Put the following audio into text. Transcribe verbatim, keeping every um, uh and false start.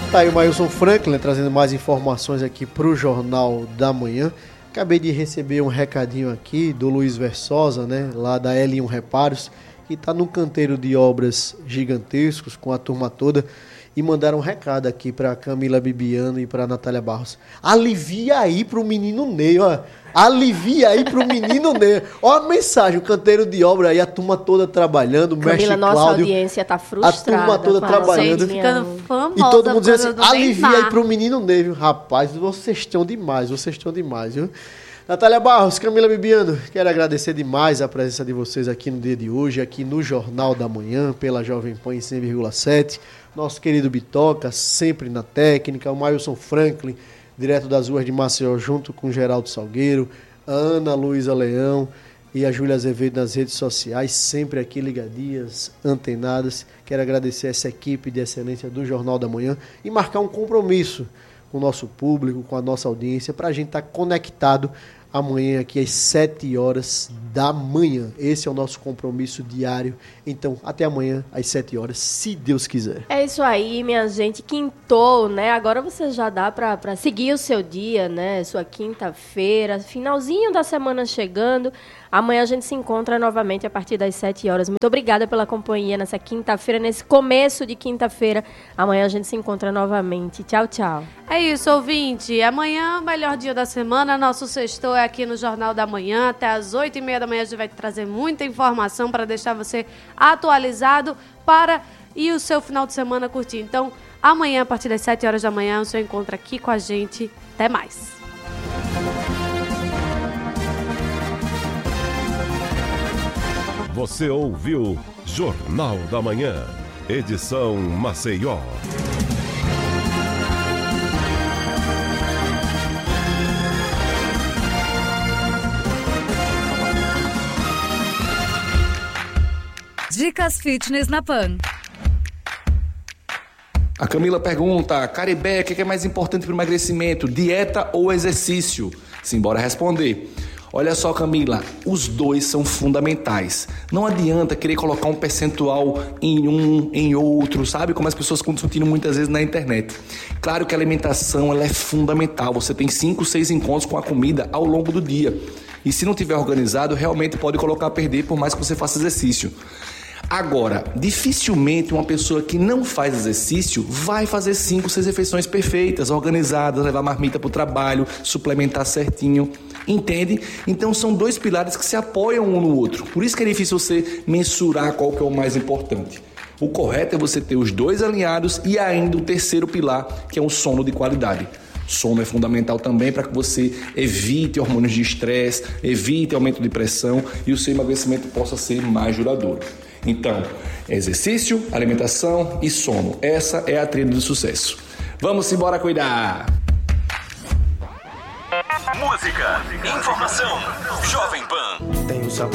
Tá aí o Mailson Franklin trazendo mais informações aqui pro Jornal da Manhã. Acabei de receber um recadinho aqui do Luiz Versosa, né, lá da L um Reparos, que tá num canteiro de obras gigantescos com a turma toda, e mandaram um recado aqui pra Camila Bibiano e pra Natália Barros. Alivia aí pro menino Ney, ó. Alivia aí pro menino Ney. Ó a mensagem, o canteiro de obra aí, a turma toda trabalhando, o mestre Cláudio. Camila, nossa audiência tá frustrada. A turma toda trabalhando. Gente, ficando famosa. E todo mundo dizendo assim, alivia Neymar. aí pro menino Ney, viu? Rapaz, vocês estão demais, vocês estão demais, viu? Natália Barros, Camila Bibiano, quero agradecer demais a presença de vocês aqui no dia de hoje, aqui no Jornal da Manhã, pela Jovem Pan em cem vírgula sete. Nosso querido Bitoca, sempre na técnica, o Mailson Franklin, direto das ruas de Maceió, junto com o Geraldo Salgueiro, a Ana Luísa Leão e a Júlia Azevedo nas redes sociais, sempre aqui ligadinhas, antenadas. Quero agradecer essa equipe de excelência do Jornal da Manhã e marcar um compromisso com o nosso público, com a nossa audiência, para a gente estar conectado amanhã aqui às sete horas da manhã. Esse é o nosso compromisso diário. Então, até amanhã às sete horas, se Deus quiser. É isso aí, minha gente. Quintou, né? Agora você já dá pra, pra seguir o seu dia, né? Sua quinta-feira, finalzinho da semana chegando. Amanhã a gente se encontra novamente a partir das sete horas. Muito obrigada pela companhia nessa quinta-feira, nesse começo de quinta-feira. Amanhã a gente se encontra novamente. Tchau, tchau. É isso, ouvinte. Amanhã, melhor dia da semana. Nosso sextou é aqui no Jornal da Manhã. Até às oito e meia da manhã a gente vai trazer muita informação para deixar você atualizado para ir o seu final de semana curtir. Então, amanhã, a partir das sete horas da manhã, o seu encontro aqui com a gente. Até mais. Você ouviu Jornal da Manhã, edição Maceió. Dicas Fitness na Pan. A Camila pergunta, Caribé, o que é mais importante para o emagrecimento, dieta ou exercício? Simbora responder. Olha só, Camila, os dois são fundamentais. Não adianta querer colocar um percentual em um, em outro, sabe? Como as pessoas estão discutindo muitas vezes na internet. Claro que a alimentação ela é fundamental. Você tem cinco, seis encontros com a comida ao longo do dia. E se não tiver organizado, realmente pode colocar a perder por mais que você faça exercício. Agora, dificilmente uma pessoa que não faz exercício vai fazer cinco, seis refeições perfeitas, organizadas, levar marmita para o trabalho, suplementar certinho, entende? Então são dois pilares que se apoiam um no outro. Por isso que é difícil você mensurar qual que é o mais importante. O correto é você ter os dois alinhados e ainda o terceiro pilar, que é um sono de qualidade. Sono é fundamental também para que você evite hormônios de estresse, evite aumento de pressão e o seu emagrecimento possa ser mais duradouro. Então, exercício, alimentação e sono. Essa é a tríade do sucesso. Vamos embora cuidar! Música, informação, Jovem Pan. Tenho